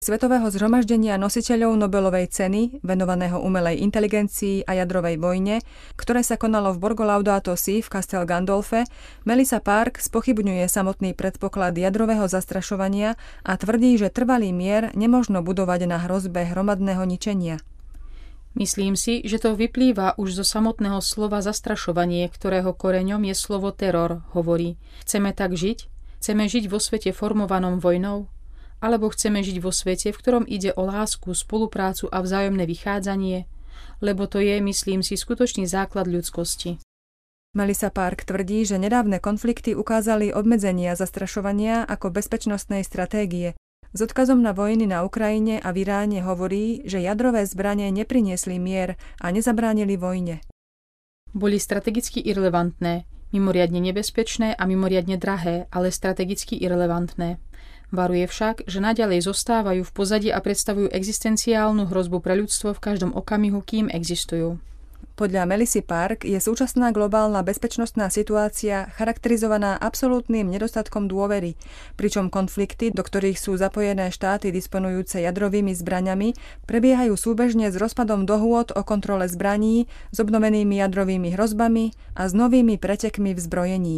Svetového zhromaždenia nositeľov Nobelovej ceny, venovaného umelej inteligencii a jadrovej vojne, ktoré sa konalo v Borgo Laudato Si v Castel Gandolfe, Melissa Park spochybňuje samotný predpoklad jadrového zastrašovania a tvrdí, že trvalý mier nemožno budovať na hrozbe hromadného ničenia. Myslím si, že to vyplýva už zo samotného slova zastrašovanie, ktorého koreňom je slovo teror, hovorí. Chceme tak žiť? Chceme žiť vo svete formovanom vojnou? Alebo chceme žiť vo svete, v ktorom ide o lásku, spoluprácu a vzájomné vychádzanie? Lebo to je, myslím si, skutočný základ ľudskosti. Melissa Park tvrdí, že nedávne konflikty ukázali obmedzenia zastrašovania ako bezpečnostnej stratégie. S odkazom na vojny na Ukrajine a v Iráne hovorí, že jadrové zbrane nepriniesli mier a nezabránili vojne. Boli strategicky irelevantné, mimoriadne nebezpečné a mimoriadne drahé, ale strategicky irelevantné. Varuje však, že naďalej zostávajú v pozadí a predstavujú existenciálnu hrozbu pre ľudstvo v každom okamihu, kým existujú. Podľa Melissy Park je súčasná globálna bezpečnostná situácia charakterizovaná absolútnym nedostatkom dôvery, pričom konflikty, do ktorých sú zapojené štáty disponujúce jadrovými zbraňami, prebiehajú súbežne s rozpadom dohôd o kontrole zbraní, s obnovenými jadrovými hrozbami a s novými pretekmi v zbrojení.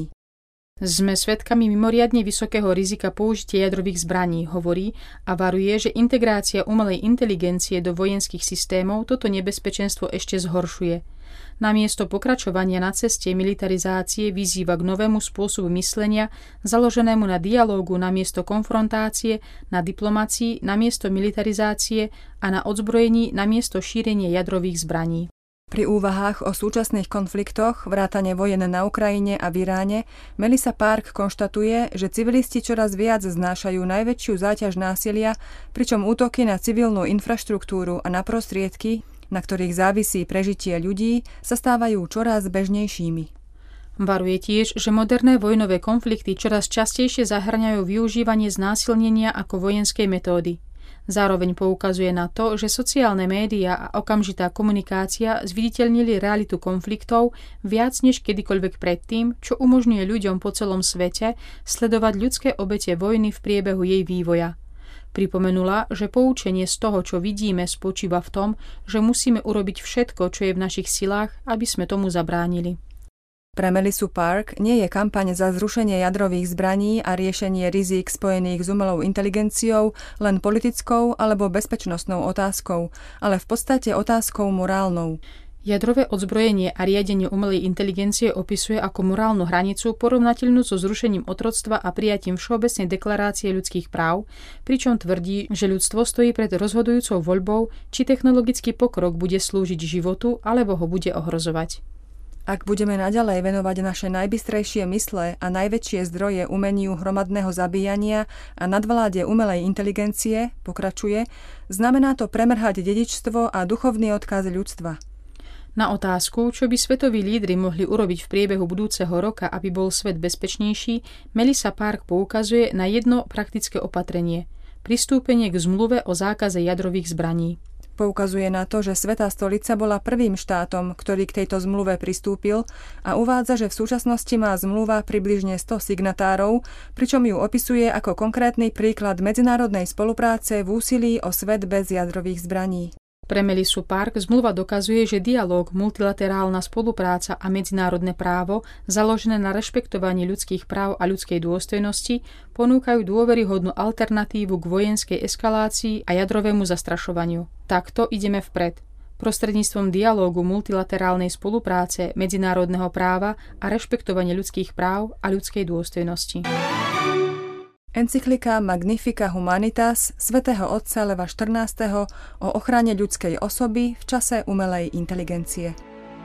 Sme svedkami mimoriadne vysokého rizika použitia jadrových zbraní, hovorí a varuje, že integrácia umelej inteligencie do vojenských systémov toto nebezpečenstvo ešte zhoršuje. Namiesto pokračovania na ceste militarizácie vyzýva k novému spôsobu myslenia, založenému na dialógu namiesto konfrontácie, na diplomácii namiesto militarizácie a na odzbrojení namiesto šírenia jadrových zbraní. Pri úvahách o súčasných konfliktoch, vrátane vojen na Ukrajine a v Iráne, Melissa Park konštatuje, že civilisti čoraz viac znášajú najväčšiu záťaž násilia, pričom útoky na civilnú infraštruktúru a na prostriedky, na ktorých závisí prežitie ľudí, sa stávajú čoraz bežnejšími. Varuje tiež, že moderné vojnové konflikty čoraz častejšie zahŕňajú využívanie znásilnenia ako vojenskej metódy. Zároveň poukazuje na to, že sociálne médiá a okamžitá komunikácia zviditeľnili realitu konfliktov viac než kedykoľvek predtým, čo umožňuje ľuďom po celom svete sledovať ľudské obete vojny v priebehu jej vývoja. Pripomenula, že poučenie z toho, čo vidíme, spočíva v tom, že musíme urobiť všetko, čo je v našich silách, aby sme tomu zabránili. Pre Melissu Park nie je kampaň za zrušenie jadrových zbraní a riešenie rizík spojených s umelou inteligenciou len politickou alebo bezpečnostnou otázkou, ale v podstate otázkou morálnou. Jadrové odzbrojenie a riadenie umelej inteligencie opisuje ako morálnu hranicu porovnateľnú so zrušením otroctva a prijatím Všeobecnej deklarácie ľudských práv, pričom tvrdí, že ľudstvo stojí pred rozhodujúcou voľbou, či technologický pokrok bude slúžiť životu alebo ho bude ohrozovať. Ak budeme naďalej venovať naše najbystrejšie mysle a najväčšie zdroje umeniu hromadného zabíjania a nadvláde umelej inteligencie, pokračuje, znamená to premrhať dedičstvo a duchovný odkaz ľudstva. Na otázku, čo by svetoví lídri mohli urobiť v priebehu budúceho roka, aby bol svet bezpečnejší, Melissa Park poukazuje na jedno praktické opatrenie – pristúpenie k zmluve o zákaze jadrových zbraní. Poukazuje na to, že Svätá stolica bola prvým štátom, ktorý k tejto zmluve pristúpil a uvádza, že v súčasnosti má zmluva približne 100 signatárov, pričom ju opisuje ako konkrétny príklad medzinárodnej spolupráce v úsilí o svet bez jadrových zbraní. Pre Melissu Park zmluva dokazuje, že dialóg, multilaterálna spolupráca a medzinárodné právo, založené na rešpektovaní ľudských práv a ľudskej dôstojnosti, ponúkajú dôveryhodnú alternatívu k vojenskej eskalácii a jadrovému zastrašovaniu. Takto ideme vpred. Prostredníctvom dialógu, multilaterálnej spolupráce, medzinárodného práva a rešpektovania ľudských práv a ľudskej dôstojnosti. Encyklika Magnifica Humanitas svätého otca Leva XIV. O ochrane ľudskej osoby v čase umelej inteligencie.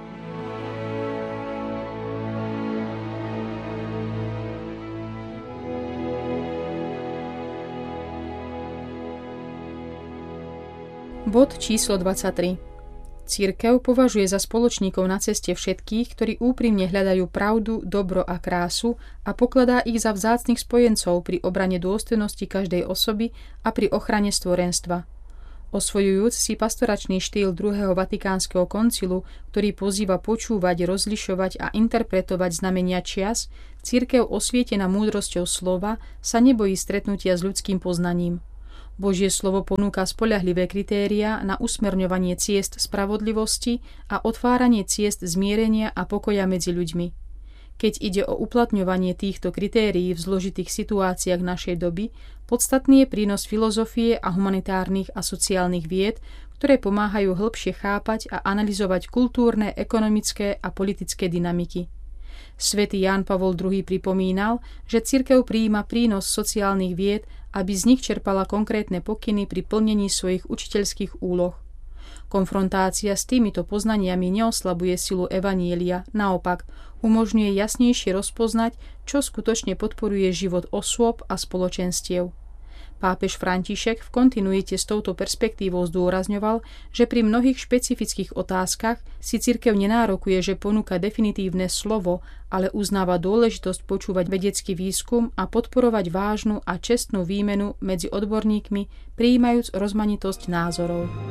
Bod číslo 23. Cirkev považuje za spoločníkov na ceste všetkých, ktorí úprimne hľadajú pravdu, dobro a krásu a pokladá ich za vzácnych spojencov pri obrane dôstojnosti každej osoby a pri ochrane stvorenstva. Osvojujúc si pastoračný štýl druhého Vatikánskeho koncilu, ktorý pozýva počúvať, rozlišovať a interpretovať znamenia čias, cirkev osvietená múdrosťou slova sa nebojí stretnutia s ľudským poznaním. Božie slovo ponúka spoľahlivé kritériá na usmerňovanie ciest spravodlivosti a otváranie ciest zmierenia a pokoja medzi ľuďmi. Keď ide o uplatňovanie týchto kritérií v zložitých situáciách našej doby, podstatný je prínos filozofie a humanitárnych a sociálnych vied, ktoré pomáhajú hĺbšie chápať a analyzovať kultúrne, ekonomické a politické dynamiky. Svätý Ján Pavol II pripomínal, že cirkev prijíma prínos sociálnych vied, aby z nich čerpala konkrétne pokyny pri plnení svojich učiteľských úloh. Konfrontácia s týmito poznaniami neoslabuje silu evanjelia, naopak umožňuje jasnejšie rozpoznať, čo skutočne podporuje život osôb a spoločenstiev. Pápež František v kontinuite s touto perspektívou zdôrazňoval, že pri mnohých špecifických otázkach si cirkev nenárokuje, že ponúka definitívne slovo, ale uznáva dôležitosť počúvať vedecký výskum a podporovať vážnu a čestnú výmenu medzi odborníkmi, prijímajúc rozmanitosť názorov.